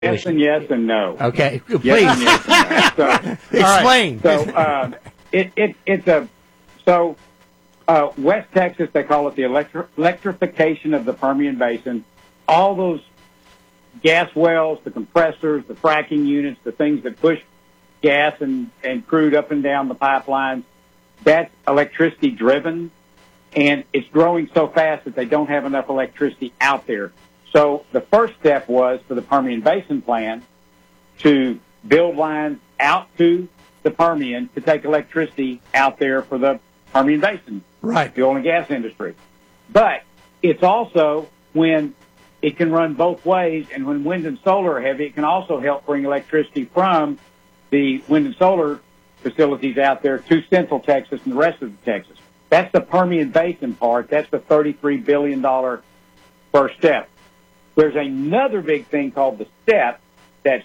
Yes and yes and no. Okay, please. Yes and yes and no. Explain. West Texas, they call it the electrification of the Permian Basin. All those gas wells, the compressors, the fracking units, the things that push gas and crude up and down the pipelines, that's electricity driven, and it's growing so fast that they don't have enough electricity out there. So the first step was for the Permian Basin plan to build lines out to the Permian to take electricity out there for the Permian Basin, right? The oil and gas industry. But it's also when it can run both ways, and when wind and solar are heavy, it can also help bring electricity from the wind and solar facilities out there to Central Texas and the rest of Texas. That's the Permian Basin part. That's the $33 billion first step. There's another big thing called the STEP that's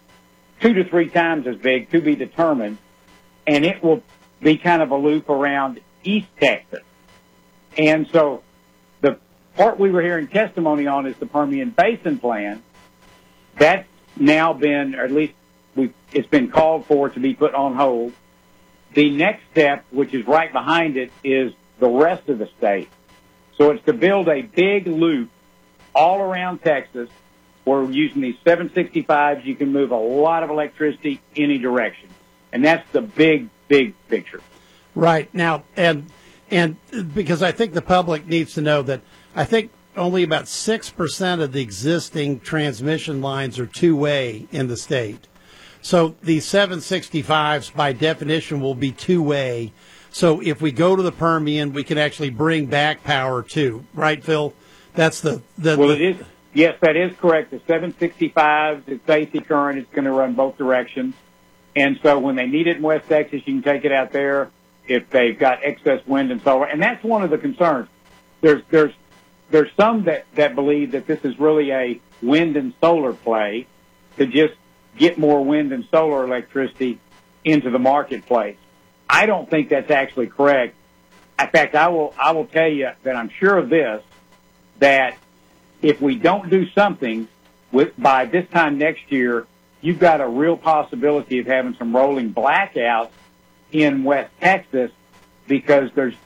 2 to 3 times as big, to be determined, and it will be kind of a loop around East Texas. And so the part we were hearing testimony on is the Permian Basin plan. That's now been, or at least it's been called for to be put on hold. The next step, which is right behind it, is the rest of the state. So it's to build a big loop all around Texas where using these 765s, you can move a lot of electricity any direction. And that's the big, big picture. Right. Now, and because I think the public needs to know that I think only about 6% of the existing transmission lines are two-way in the state. So these 765s, by definition, will be two-way. So if we go to the Permian, we can actually bring back power too. Right, Phil? That's it is. Yes, that is correct. The 765s, it's AC current. It's going to run both directions. And so when they need it in West Texas, you can take it out there if they've got excess wind and solar. And that's one of the concerns. There's some that believe that this is really a wind and solar play to just get more wind and solar electricity into the marketplace. I don't think that's actually correct. In fact, I will tell you that I'm sure of this, that if we don't do something by this time next year, you've got a real possibility of having some rolling blackouts in West Texas, because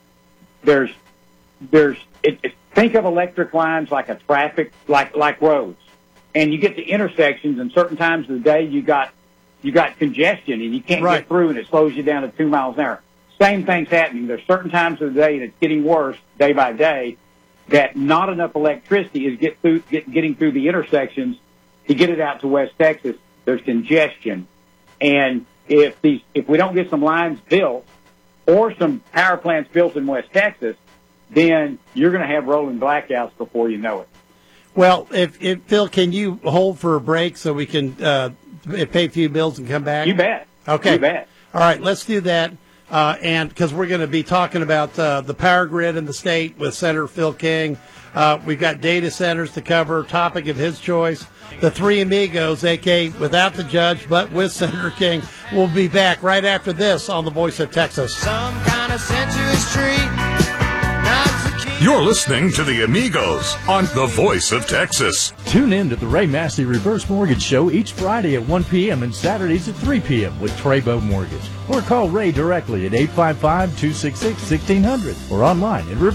think of electric lines like a traffic, like roads, and you get to intersections, and certain times of the day you got congestion and you can't get through, and it slows you down to 2 miles an hour. Same thing's happening. There's certain times of the day, and it's getting worse day by day, that not enough electricity is getting through the intersections to get it out to West Texas. There's congestion. And if we don't get some lines built or some power plants built in West Texas, then you're going to have rolling blackouts before you know it. Well, if Phil, can you hold for a break so we can pay a few bills and come back? You bet. Okay. You bet. All right, let's do that. And because we're going to be talking about the power grid in the state with Senator Phil King. We've got data centers to cover, topic of his choice. The Three Amigos, a.k.a. without the judge, but with Senator King. We'll be back right after this on The Voice of Texas. Some kind of sensuous treat. You're listening to the Amigos on The Voice of Texas. Tune in to the Ray Massey Reverse Mortgage Show each Friday at 1 p.m. and Saturdays at 3 p.m. with Treybo Mortgage. Or call Ray directly at 855-266-1600 or online at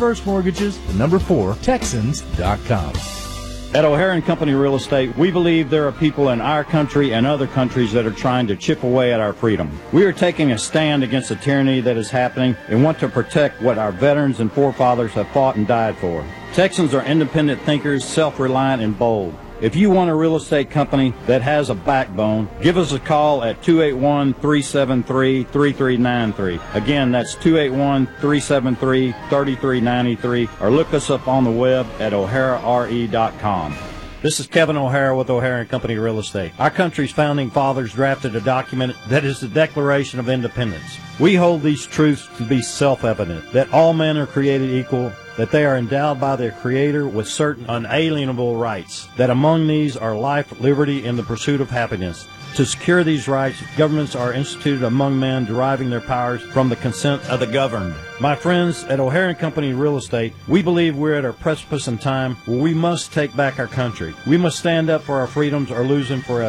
reversemortgages4texans.com. At O'Hara & Company Real Estate, we believe there are people in our country and other countries that are trying to chip away at our freedom. We are taking a stand against the tyranny that is happening and want to protect what our veterans and forefathers have fought and died for. Texans are independent thinkers, self-reliant, and bold. If you want a real estate company that has a backbone, give us a call at 281-373-3393. Again, that's 281-373-3393, or look us up on the web at o'harare.com. This is Kevin O'Hara with O'Hara & Company Real Estate. Our country's founding fathers drafted a document that is the Declaration of Independence. We hold these truths to be self-evident, that all men are created equal, that they are endowed by their Creator with certain unalienable rights, that among these are life, liberty, and the pursuit of happiness, To secure these rights, governments are instituted among men, deriving their powers from the consent of the governed. My friends at O'Hare & Company Real Estate, we believe we're at a precipice in time where we must take back our country. We must stand up for our freedoms or lose them forever.